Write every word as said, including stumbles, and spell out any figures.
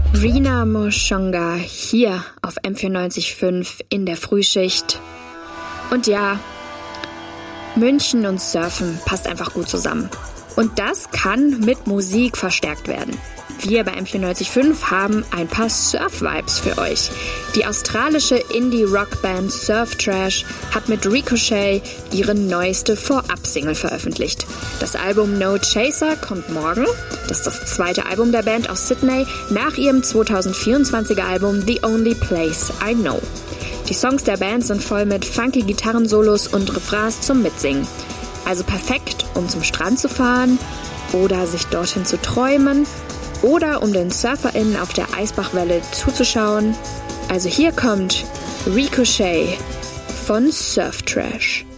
Rina Moshonga hier auf M vierundneunzig Komma fünf in der Frühschicht. Und ja, München und Surfen passt einfach gut zusammen. Und das kann mit Musik verstärkt werden. Wir bei M vierundneunzig Komma fünf haben ein paar Surf-Vibes für euch. Die australische Indie-Rock-Band Surf Trash hat mit Ricochet ihre neueste Vorab-Single veröffentlicht. Das Album No Chaser kommt morgen. Das ist das zweite Album der Band aus Sydney nach ihrem zweitausendvierundzwanziger Album The Only Place I Know. Die Songs der Band sind voll mit funky Gitarrensolos und Refrains zum Mitsingen. Also perfekt, um zum Strand zu fahren oder sich dorthin zu träumen oder um den SurferInnen auf der Eisbachwelle zuzuschauen. Also hier kommt Ricochet von Surf Trash.